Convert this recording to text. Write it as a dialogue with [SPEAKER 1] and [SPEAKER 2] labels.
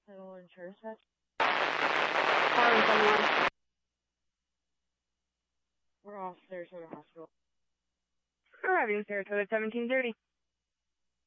[SPEAKER 1] Title insurance match.
[SPEAKER 2] Calling someone.
[SPEAKER 1] We're off Sarasota Hospital.
[SPEAKER 2] Arriving Sarasota 1730.